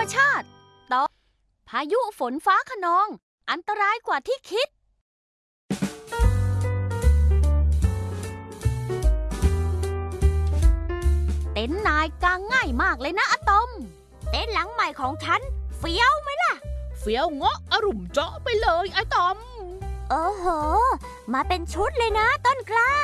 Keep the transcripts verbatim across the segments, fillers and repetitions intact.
รมชาติต่อพายุฝนฟ้าคะนองอันตรายกว่าที่คิดเต็นท์นายกางง่ายมากเลยนะอะตอมเต็นท์หลังใหม่ของฉันเฟี้ยวไหมล่ะเฟี้ยวเงาะอรุ่มเจาะไปเลยอะตอมโอ้โหมาเป็นชุดเลยนะต้นกล้า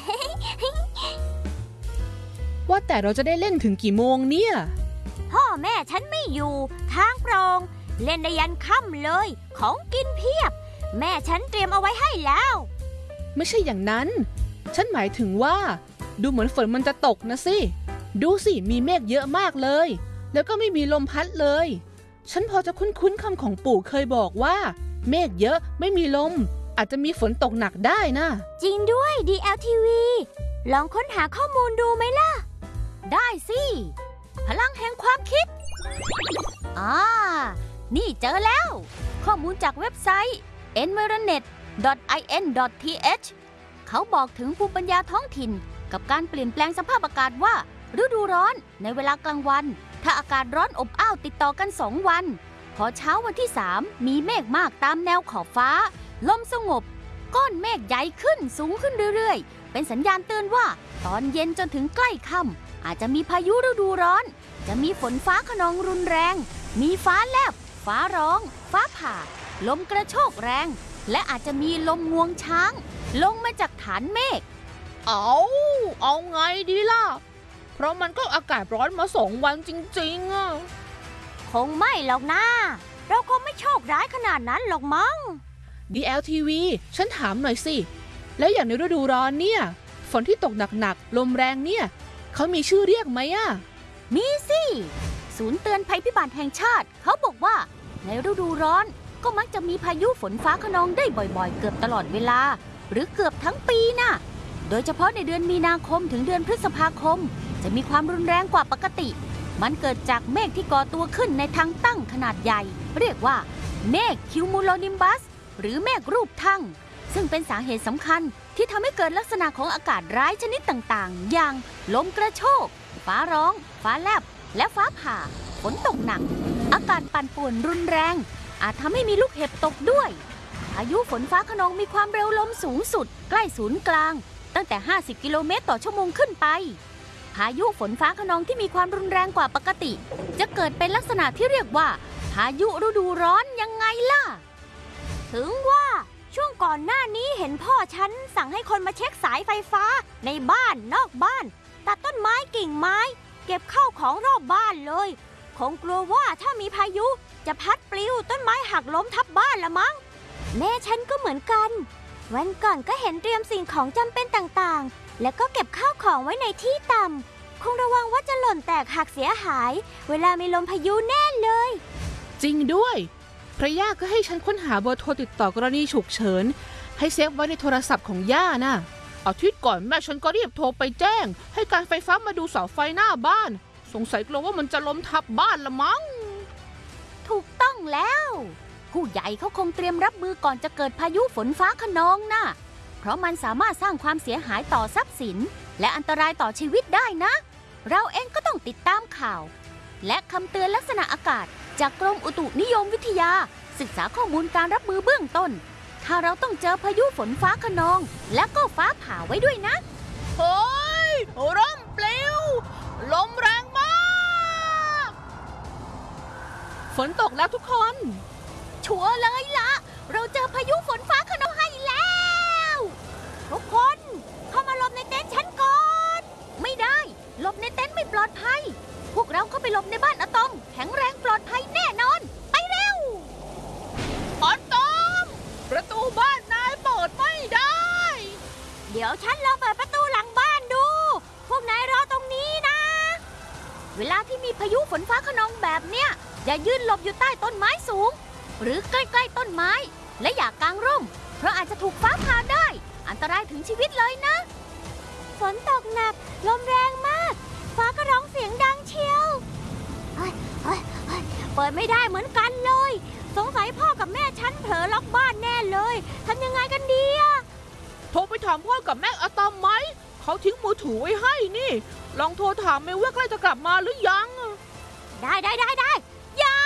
ว่าแต่เราจะได้เล่นถึงกี่โมงเนี่ยพ่อแม่ฉันไม่อยู่ทางโปร่งเล่นได้ยันค่ำเลยของกินเพียบแม่ฉันเตรียมเอาไว้ให้แล้วไม่ใช่อย่างนั้นฉันหมายถึงว่าดูเหมือนฝนมันจะตกนะสิดูสิมีเมฆเยอะมากเลยแล้วก็ไม่มีลมพัดเลยฉันพอจะคุ้นๆคำของปู่เคยบอกว่าเมฆเยอะไม่มีลมอาจจะมีฝนตกหนักได้นะจริงด้วย ดี แอล ที วี ลองค้นหาข้อมูลดูไหมล่ะได้สิพลังแห่งความคิดอ่านี่เจอแล้วข้อมูลจากเว็บไซต์ เอ็น ไวรอนเน็ต ดอท ไอ เอ็น ดอท ที เอช เขาบอกถึงภูมิปัญญาท้องถิ่นกับการเปลี่ยนแปลงสภาพอากาศว่าฤดูร้อนในเวลากลางวันถ้าอากาศร้อนอบอ้าวติดต่อกันสองวันพอเช้าวันที่สามมีเมฆมากตามแนวขอบฟ้าลมสงบก้อนเมฆใหญ่ขึ้นสูงขึ้นเรื่อยๆเป็นสัญญาณเตือนว่าตอนเย็นจนถึงใกล้ค่ำอาจจะมีพายุฤดูร้อนจะมีฝนฟ้าคะนองรุนแรงมีฟ้าแลบฟ้าร้องฟ้าผ่าลมกระโชกแรงและอาจจะมีลมงวงช้างลงมาจากฐานเมฆเอาเอาไงดีล่ะเพราะมันก็อากาศร้อนมาสองวันจริงๆอ่ะคงไม่หรอกนะเราคงไม่โชคร้ายขนาดนั้นหรอกมั้งดี แอล ที วี ฉันถามหน่อยสิแล้วอย่างในฤดูร้อนเนี่ยฝนที่ตกหนักๆลมแรงเนี่ยเขามีชื่อเรียกไหมอ่ะมีสิศูนย์เตือนภัยพิบัติแห่งชาติเขาบอกว่าในฤดูร้อนก็มักจะมีพายุฝนฟ้าคะนองได้บ่อยๆเกือบตลอดเวลาหรือเกือบทั้งปีน่ะโดยเฉพาะในเดือนมีนาคมถึงเดือนพฤษภาคมจะมีความรุนแรงกว่าปกติมันเกิดจากเมฆที่ก่อตัวขึ้นในทางตั้งขนาดใหญ่เรียกว่าเมฆคิวมูโลนิมบัสหรือเมฆรูปทั่งซึ่งเป็นสาเหตุสำคัญที่ทำให้เกิดลักษณะของอากาศร้ายชนิดต่างๆอย่างลมกระโชกฟ้าร้องฟ้าแลบและฟ้าผ่าฝนตกหนักอากาศปั่นป่วนรุนแรงอาจทำให้มีลูกเห็บตกด้วยพายุฝนฟ้าคะนองมีความเร็วลมสูงสุดใกล้ศูนย์กลางตั้งแต่ห้าสิบกิโลเมตรต่อชั่วโมงขึ้นไปพายุฝนฟ้าคะนองที่มีความรุนแรงกว่าปกติจะเกิดเป็นลักษณะที่เรียกว่าพายุฤดูร้อนยังไงล่ะถึงว่าช่วงก่อนหน้านี้เห็นพ่อฉันสั่งให้คนมาเช็คสายไฟฟ้าในบ้านนอกบ้านตัดต้นไม้กิ่งไม้เก็บข้าวของรอบบ้านเลยคงกลัวว่าถ้ามีพายุจะพัดปลิวต้นไม้หักล้มทับบ้านละมั้งแม่ฉันก็เหมือนกันวันก่อนก็เห็นเตรียมสิ่งของจำเป็นต่างๆแล้วก็เก็บข้าวของไว้ในที่ต่ำคงระวังว่าจะหล่นแตกหักเสียหายเวลามีลมพายุแน่เลยจริงด้วยพระย่าก็ให้ฉันค้นหาเบอร์โทรติดต่อกรณีฉุกเฉินให้เซฟไว้ในโทรศัพท์ของย่านะอาทิตย์ก่อนแม่ฉันก็รีบโทรไปแจ้งให้การไฟฟ้ามาดูเสาไฟหน้าบ้านสงสัยกลัวว่ามันจะล้มทับบ้านละมั้งถูกต้องแล้วผู้ใหญ่เขาคงเตรียมรับมือก่อนจะเกิดพายุฝนฟ้าคะนองนะเพราะมันสามารถสร้างความเสียหายต่อทรัพย์สินและอันตรายต่อชีวิตได้นะเราเองก็ต้องติดตามข่าวและคำเตือนลักษณะอากาศจากกรมอุตุนิยมวิทยาศึกษาข้อมูลการรับมือเบื้องต้นถ้าเราต้องเจอพายุฝนฟ้าคะนองและก็ฟ้าผ่าไว้ด้วยนะเฮ้ยร่มปลิวลมแรงมากฝนตกแล้วทุกคนชัวร์เลยล่ะเราเจอพายุฝนฟ้าคะนองให้แล้วทุกคนเข้ามาหลบในเต็นท์ฉันก่อนไม่ได้หลบในเต็นท์ไม่ปลอดภัยพวกเราเข้าไปหลบในบ้านอะตอมแข็งแรงปลอดภัยแน่นอนไปเร็วอะตอมประตูบ้านนายเปิดไม่ได้เดี๋ยวฉันลองเปิดประตูหลังบ้านดูพวกนายรอตรงนี้นะเวลาที่มีพายุฝนฟ้าคะนองแบบเนี้ยอย่ายืนหลบอยู่ใต้ต้นไม้สูงหรือใกล้ๆต้นไม้และอย่ากางร่มเพราะอาจจะถูกฟ้าผ่าได้อันตรายถึงชีวิตเลยนะฝนตกหนักลมแรงมากฟ้าก็ร้องเสียงดังเชียวเฮ้ยเฮ้ยเฮ้ยเปิดไม่ได้เหมือนกันเลยสงสัยพ่อกับแม่ฉันเผลอล็อกบ้านแน่เลยทำยังไงกันดีอะโทรไปถามพ่อกับแม่อะตอมไหมเขาทิ้งมือถือไว้ให้นี่ลองโทรถามแม่ว่าใกล้จะกลับมาหรือยังได้ได้ได้ได้อย่า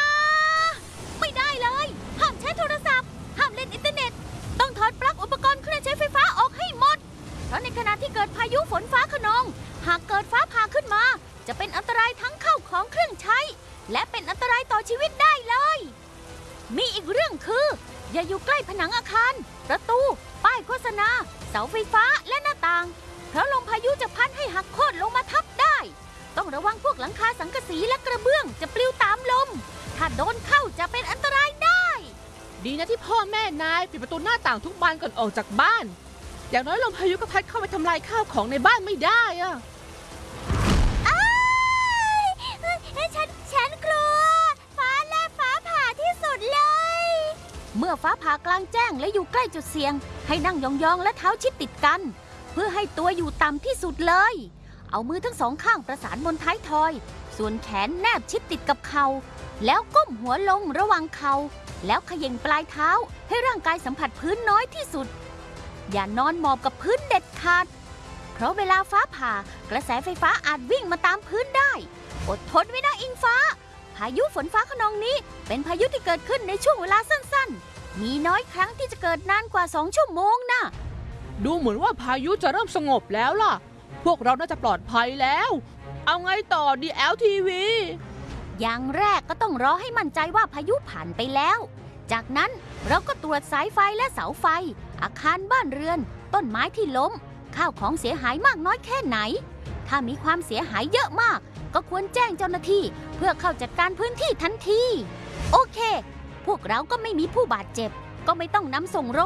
ของเครื่องใช้ และเป็นอันตรายต่อชีวิตได้เลย มีอีกเรื่องคือ อย่าอยู่ใกล้ผนังอาคาร ประตู ป้ายโฆษณา เสาไฟฟ้าและหน้าต่าง เพราะลมพายุจะพัดให้หักโค่นลงมาทับได้ ต้องระวังพวกหลังคาสังกะสีและกระเบื้องจะปลิวตามลม ถ้าโดนเข้าจะเป็นอันตรายได้ดีนะที่พ่อแม่นายปิดประตูหน้าต่างทุกบานก่อนออกจากบ้าน อย่างน้อยลมพายุก็พัดเข้าไปทำลายข้าวของในบ้านไม่ได้อะฉันฉันกลัว ฟ้าแลบฟ้าผ่าที่สุดเลยเมื่อฟ้าผ่ากลางแจ้งและอยู่ใกล้จุดเสี่ยง ให้นั่งยองๆและเท้าชิดติดกัน เพื่อให้ตัวอยู่ต่ำที่สุดเลย เอามือทั้งสองข้างประสานบนท้ายทอย ส่วนแขนแนบชิดติดกับเข่า แล้วก้มหัวลงระหว่างเข่า แล้วเขย่งปลายเท้าให้ร่างกายสัมผัสพื้นน้อยที่สุด อย่านอนหมอบกับพื้นเด็ดขาด เพราะเวลาฟ้าผ่ากระแสไฟฟ้าอาจวิ่งมาตามพื้นได้ อดทนไว้นะอิงฟ้า พายุฝนฟ้าคะนองนี้เป็นพายุที่เกิดขึ้นในช่วงเวลาสั้นๆ มีน้อยครั้งที่จะเกิดนานกว่าสองชั่วโมงนะดูเหมือนว่าพายุจะเริ่มสงบแล้วล่ะ พวกเราน่าจะปลอดภัยแล้ว เอาไงต่อดี แอล ที วีอย่างแรกก็ต้องรอให้มั่นใจว่าพายุผ่านไปแล้ว จากนั้นเราก็ตรวจสายไฟและเสาไฟ อาคารบ้านเรือน ต้นไม้ที่ล้ม ข้าวของเสียหายมากน้อยแค่ไหน ถ้ามีความเสียหายเยอะมาก ก็ควรแจ้งเจ้าหน้าที่เพื่อเข้าจัดการพื้นที่ทันที โอเค พวกเราก็ไม่มีผู้บาดเจ็บ ก็ไม่ต้องนำส่งโรง